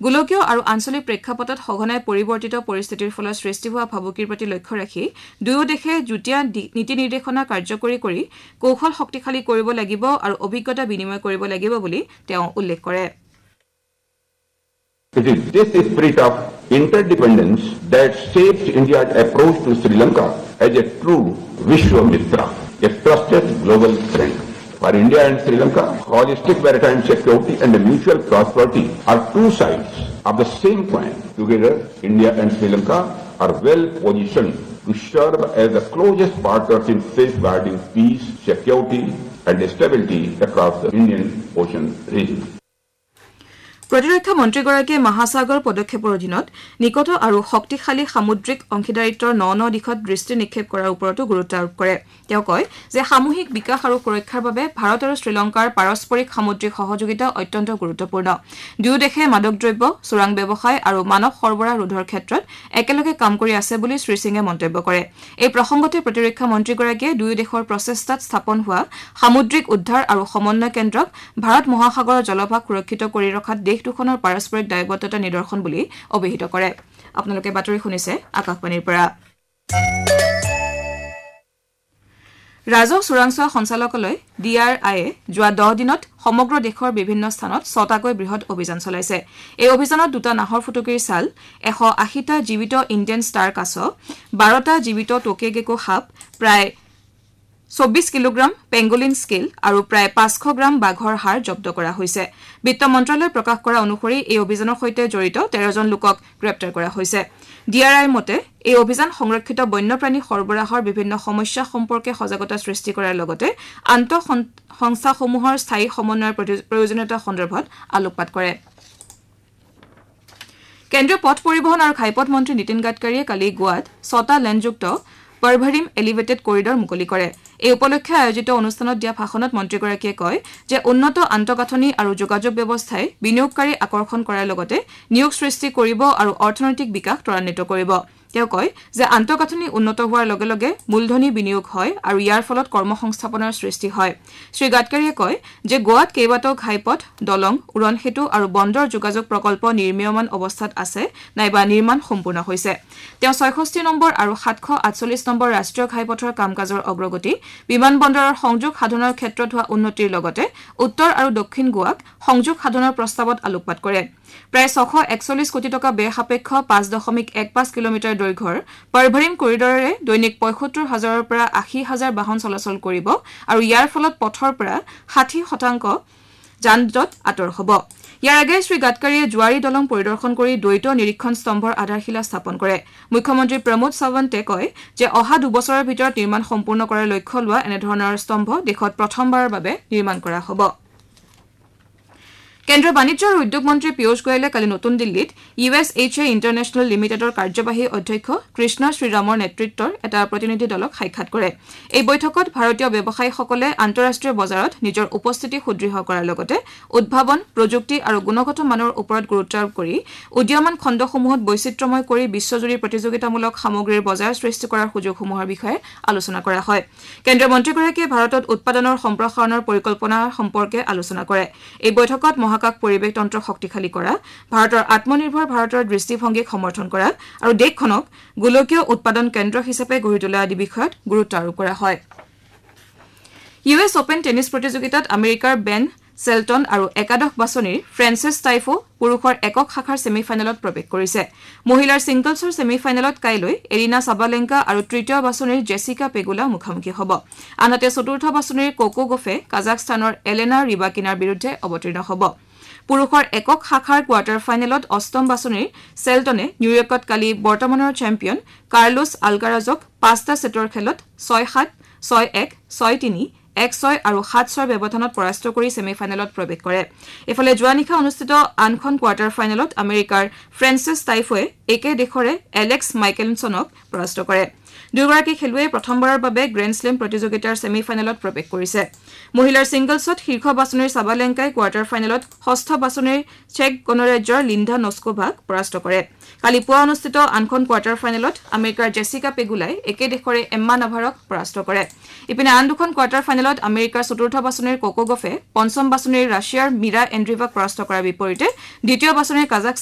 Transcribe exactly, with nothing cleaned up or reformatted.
গোলকীয় আৰু আঞ্চলিক প্ৰেক্ষাপটত সঘনাই পৰিৱৰ্তিত পৰিস্থিতিৰ ফলত সৃষ্টি হোৱা ভাবুকিৰ প্ৰতি লক্ষ্য ৰাখি দুয়ো দেশে যুটীয়া নীতি নিৰ্দেশনা কাৰ্যকৰী কৰি কৌশল শক্তিশালী কৰিব লাগিব আৰু অভিজ্ঞতা বিনিময় কৰিব লাগিব বুলি তেওঁ উল্লেখ কৰে It is this spirit of interdependence that shapes India's approach to Sri Lanka as a true Vishwamitra, a trusted global friend. For India and Sri Lanka, holistic maritime security and mutual prosperity are two sides of the same coin. Together, India and Sri Lanka are well positioned to serve as the closest partners in safeguarding peace, security, and stability across the Indian Ocean region. প্ৰতিৰক্ষা মন্ত্ৰীগৰাকীয়ে মহাসাগৰ পদক্ষেপৰ অধীনত নিকট আৰু শক্তিশালী সামুদ্ৰিক অংশীদাৰিত্বৰ ন ন দিশত দৃষ্টি নিক্ষেপ কৰাৰ ওপৰতো গুৰুত্ব আৰোপ কৰে তেওঁ কয় যে সামূহিক বিকাশ আৰু সুৰক্ষাৰ বাবে ভাৰত আৰু শ্ৰীলংকাৰ পাৰস্পৰিক সামুদ্ৰিক সহযোগিতা অত্যন্ত গুৰুত্বপূৰ্ণ দুয়ো দেশে মাদক দ্ৰব্য চোৰাং ব্যৱসায় আৰু মানৱ সৰবৰাহ ৰোধৰ ক্ষেত্ৰত একেলগে কাম কৰি আছে বুলি শ্ৰী সিঙে মন্তব্য কৰে এই প্ৰসংগতে প্ৰতিৰক্ষা মন্ত্ৰীগৰাকীয়ে দুয়ো দেশৰ প্ৰচেষ্টাত স্থাপন হোৱা সামুদ্ৰিক উদ্ধাৰ আৰু সমন্বয় কেন্দ্ৰক ভাৰত মহাসাগৰৰ জলভাগ সুৰক্ষিত কৰি ৰখাত দেশ দুখনৰ পাৰস্পৰিক দায়বদ্ধতা নিদৰ্শন বুলি অভিহিত কৰে আপোনালোকে বাতৰি শুনিছে আকাশবাণীৰ পৰা ৰাজহ চোৰাংচোৱা সঞ্চালকালয় ডি আৰ আইয়ে যোৱা দহ দিনত সমগ্ৰ দেশৰ বিভিন্ন স্থানত ছটাকৈ বৃহৎ অভিযান চলাইছে এই অভিযানত দুটা নাহৰ ফুটুকিৰ চাল এশ আশীটা জীৱিত ইণ্ডিয়ান ষ্টাৰ কাছ বাৰটা জীৱিত টোকেগেকো সাপ প্ৰায় চৌব্বিশ কিলোগ্ৰাম পেংগোলিন স্কেল আৰু প্ৰায় পাঁচশ গ্ৰাম বাঘৰ হাড় জব্দ কৰা হৈছে বিত্ত মন্ত্ৰালয়ে প্ৰকাশ কৰা অনুসৰি এই অভিযানৰ সৈতে জড়িত তেৰ জন লোকক গ্ৰেপ্তাৰ কৰা হৈছে ডিআৰআইৰ মতে এই অভিযান সংৰক্ষিত বন্যপ্ৰাণী সৰবৰাহৰ বিভিন্ন সমস্যা সম্পৰ্কে সজাগতা সৃষ্টি কৰাৰ লগতে আন্তঃ সংস্থাসমূহৰ স্থায়ী সমন্বয়ৰ প্ৰয়োজনীয়তা সন্দৰ্ভত আলোকপাত কৰে কেন্দ্ৰীয় পথ পৰিবহণ আৰু ঘাইপথ মন্ত্ৰী নীতিন গাডকাৰীয়ে কালি গোৱাত ছটা লেনযুক্ত পাৰভাৰিম এলিভেটেড কৰিডৰ মুকলি কৰে এই উপলক্ষে আয়োজিত অনুষ্ঠানত দিয়া ভাষণত মন্ত্ৰীগৰাকীয়ে কয় যে উন্নত আন্তঃগাঁথনি আৰু যোগাযোগ ব্যৱস্থাই বিনিয়োগকাৰী আকৰ্ষণ কৰাৰ লগতে নিয়োগ সৃষ্টি কৰিব আৰু অৰ্থনৈতিক বিকাশ ত্বৰান্বিত কৰিব তেওঁ কয় যে আন্তঃগাঁথনি উন্নত হোৱাৰ লগে লগে মূলধনী বিনিয়োগ হয় আৰু ইয়াৰ ফলত কৰ্মসংস্থাপনৰ সৃষ্টি হয় শ্ৰী গাডকাৰীয়ে কয় যে গোৱাত কেইবাটাও ঘাইপথ দলং উৰণ সেতু আৰু বন্দৰ যোগাযোগ প্ৰকল্প নিৰ্মীয়মান অৱস্থাত আছে নাইবা নিৰ্মাণ সম্পূৰ্ণ হৈছে তেওঁ ছয়ষষ্ঠি নম্বৰ আৰু সাতশ আঠচল্লিশ নম্বৰ ৰাষ্ট্ৰীয় ঘাইপথৰ কামকাজৰ অগ্ৰগতি বিমান বন্দৰৰ সংযোগ সাধনৰ ক্ষেত্ৰত হোৱা উন্নতিৰ লগতে উত্তৰ আৰু দক্ষিণ গোৱাক সংযোগ সাধনৰ প্ৰস্তাৱত আলোকপাত কৰে প্ৰায় ছশ একচল্লিশ কোটি টকা ব্যয় সাপেক্ষ পাঁচ দশমিক এক পাঁচ কিলোমিটাৰ দৈৰ্ঘ্যৰ পাৰভাৰিম কৰিডৰেৰে দৈনিক পঁয়সত্তৰ হাজাৰৰ পৰা আশী হাজাৰ বাহন চলাচল কৰিব আৰু ইয়াৰ ফলত পথৰ পৰা ষাঠি শতাংশ যান-জঁট আঁতৰ হ'ব ইয়াৰ আগেয়ে শ্ৰী গাডকাৰীয়ে জোৱাৰী দলং পৰিদৰ্শন কৰি দ্বৈত নিৰীক্ষণ স্তম্ভৰ আধাৰশিলা স্থাপন কৰে মুখ্যমন্ত্ৰী প্ৰমোদ সাৱন্তে কয় যে অহা দুবছৰৰ ভিতৰত নিৰ্মাণ সম্পূৰ্ণ কৰাৰ লক্ষ্য লোৱা এনেধৰণৰ স্তম্ভ দেশত প্ৰথমবাৰৰ বাবে নিৰ্মাণ কৰা হ'ব কেন্দ্ৰীয় বাণিজ্য আৰু উদ্যোগ মন্ত্ৰী পীয়ুষ গোয়েলে কালি নতুন দিল্লীত U S H A international লিমিটেডৰ কাৰ্যবাহী অধ্যক্ষ কৃষ্ণ শ্ৰীৰামৰ নেতৃত্বৰ এটা প্ৰতিনিধি দলক সাক্ষাৎ কৰে এই বৈঠকত ভাৰতীয় ব্যৱসায়ীসকলে আন্তঃৰাষ্ট্ৰীয় বজাৰত নিজৰ উপস্থিতি সুদৃঢ় কৰাৰ লগতে উদ্ভাৱন প্ৰযুক্তি আৰু গুণগত মানৰ ওপৰত গুৰুত্ব আৰোপ কৰি উদীয়মান খণ্ডসমূহত বৈচিত্ৰ্যময় কৰি বিশ্বজুৰি প্ৰতিযোগিতামূলক সামগ্ৰীৰ বজাৰ সৃষ্টি কৰাৰ সুযোগসমূহৰ বিষয়ে আলোচনা কৰা হয় কেন্দ্ৰীয় মন্ত্ৰীগৰাকীয়ে ভাৰতত উৎপাদনৰ সম্প্ৰসাৰণৰ পৰিকল্পনা সম্পৰ্কে আলোচনা কৰে এই বৈঠকত মহাকাশ পৰিৱেশ তন্ত্ৰ শক্তিশালী কৰা ভাৰতৰ আত্মনিৰ্ভৰ ভাৰতৰ দৃষ্টিভংগীক সমৰ্থন কৰা আৰু দেশখনক গোলকীয় উৎপাদন কেন্দ্ৰ হিচাপে গঢ়ি তোলা আদি বিষয়ত গুৰুত্ব আৰোপ কৰা হয় ইউ এছ অপেন টেনিছ প্ৰতিযোগিতাত আমেৰিকাৰ বেন চেলটন আৰু একাদশ বাছনিৰ ফ্ৰেন্সিছ টাইফো পুৰুষৰ একক শাখাৰ ছেমিফাইনেলত প্ৰৱেশ কৰিছে মহিলাৰ ছিংগলছৰ ছেমিফাইনেলত কাইলৈ এৰিনা সাবালেংকা আৰু তৃতীয় বাছনিৰ জেছিকা পেগুলা মুখামুখি হ'ব আনহাতে চতুৰ্থ বাছনিৰ কোকো গফে কাজাখস্তানৰ এলেনা ৰিবাকিনাৰ বিৰুদ্ধে অৱতীৰ্ণ হ'ব পুৰুষৰ একক শাখাৰ কোৱাৰ্টাৰ ফাইনেলত অষ্টম বাছনিৰ চেলটনে নিউয়ৰ্কত কালি বৰ্তমানৰ চেম্পিয়ন কাৰ্লোছ আলকাৰাজক পাঁচটা ছেটৰ খেলত ছয় সাত ছয় এক ছয় তিনি এক ছয় আৰু সাত ছয় ব্যৱধানত পৰাস্ত কৰি ছেমিফাইনেলত প্ৰৱেশ কৰে এফালে যোৱা নিশা অনুষ্ঠিত আনখন কোৱাৰ্টাৰ ফাইনেলত আমেৰিকাৰ ফ্ৰেন্সিছ টাইফোৱে একে দেশৰে এলেক্স মাইকেলছনক পৰাস্ত কৰে দুগৰাকী খেলুৱৈয়ে প্ৰথমবাৰৰ বাবে গ্ৰেণ্ড শ্লেম প্ৰতিযোগিতাৰ ছেমিফাইনেলত প্ৰৱেশ কৰিছে মহিলাৰ ছিংগলছত শীৰ্ষ বাছনিৰ সাবালেংকাই কোৱাৰ্টাৰ ফাইনেলত ষষ্ঠ বাছনিৰ চেক গণৰাজ্যৰ লিণ্ডা নস্কোভাক পৰাস্ত কৰে কালি পুৱা অনুষ্ঠিত আনখন কোৱাৰ্টাৰ ফাইনেলত আমেৰিকাৰ জেছিকা পেগুলাই একে দেশৰে এম্মা নাভাৰক পৰাস্ত কৰে ইপিনে আন দুখন কোৱাৰ্টাৰ ফাইনেলত আমেৰিকাৰ চতুৰ্থ বাছনিৰ কোকো গফে পঞ্চম বাছনিৰ ৰাছিয়াৰ মিৰা এণ্ড্ৰিভাক পৰাস্ত কৰাৰ বিপৰীতে দ্বিতীয় বাছনিৰ কাজাখ